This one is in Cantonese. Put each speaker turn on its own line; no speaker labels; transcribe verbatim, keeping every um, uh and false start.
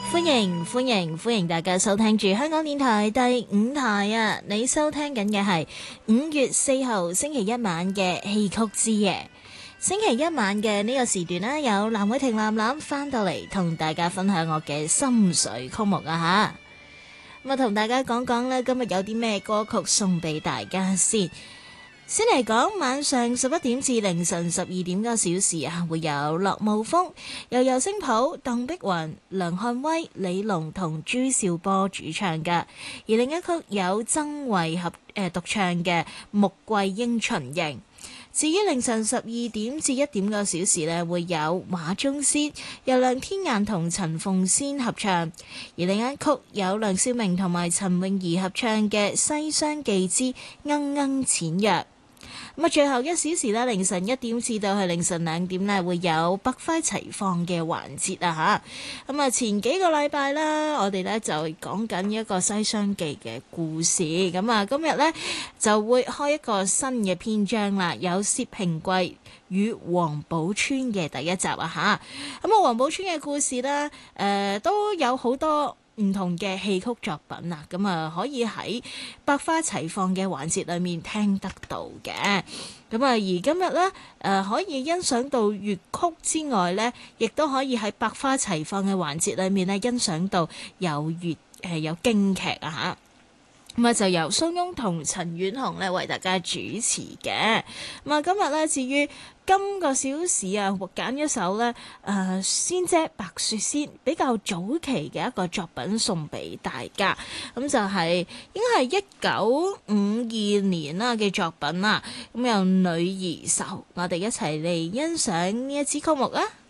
歡迎歡迎歡迎大家收聽住香港電台第五台啊！你收聽緊嘅係五月四號星期一晚嘅戲曲之夜。星期一晚嘅呢個時段呢，有藍偉婷藍藍翻到嚟同大家分享我嘅心水曲目啊吓。咁啊，同大家講講呢，今日有啲咩歌曲送俾大家先。先嚟講，晚上十一點至凌晨十二點嗰個小時啊，會有樂無風，由游聲譜、鄧碧雲、梁漢威、李龍同朱兆波主唱嘅；而另一曲有曾慧合誒獨唱嘅《穆桂英巡營》。至於凌晨十二點至一點嗰個小時呢，會有畫中仙，由梁天雁同陳鳳仙合唱；而另一曲有梁少明同埋陳詠儀合唱嘅《西廂記之鶯鶯淺約》。咁啊，最後一小時咧，凌晨一點至到去凌晨兩點咧，會有百花齊放嘅環節啊吓。咁啊，前幾個禮拜啦，我哋咧就講緊一個西廂記嘅故事。咁啊，今日咧就會開一個新嘅篇章啦，有薛平貴與王寶釧嘅第一集啊吓。咁啊，王寶釧嘅故事咧，誒、呃、都有好多唔同嘅戲曲作品啊，咁啊可以喺百花齊放嘅環節裏面聽得到嘅。咁啊，而今日咧，誒可以欣賞到粵曲之外咧，亦都可以喺百花齊放嘅環節裏面咧，欣賞到有粵誒有京劇啊嚇。咁啊，就由蘇翁同陳婉紅咧為大家主持嘅。咁啊，今日咧至於今個小時啊，揀一首咧誒、呃、仙姐白雪仙比較早期嘅一個作品送俾大家。咁就係、是、應該係一九五二年啦嘅作品啦。咁由女兒愁，我哋一齊嚟欣賞呢一支曲目啊！